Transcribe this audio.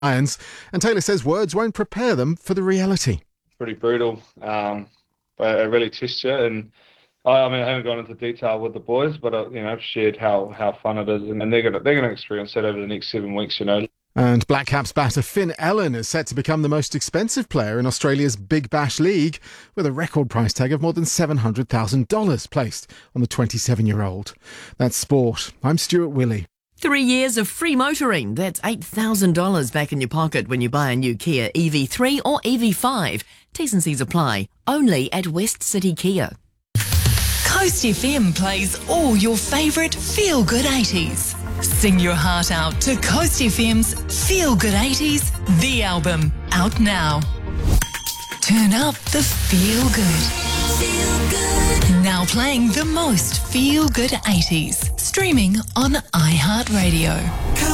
Lions, and Taylor says words won't prepare them for the reality. Pretty brutal, but it really tests you. And I mean, I haven't gone into detail with the boys, but I've shared how fun it is, and they're gonna experience that over the next 7 weeks. And Black Caps batter Finn Allen is set to become the most expensive player in Australia's Big Bash League, with a record price tag of more than $700,000 placed on the 27-year-old. That's sport. I'm Stuart Willey. 3 years of free motoring. That's $8,000 back in your pocket when you buy a new Kia EV3 or EV5. T's and C's apply. Only at West City Kia. Coast FM plays all your favourite feel-good 80s. Sing your heart out to Coast FM's Feel Good 80s, the album, out now. Turn up the feel good. Feel good. Now playing the most feel good 80s. Streaming on iHeartRadio.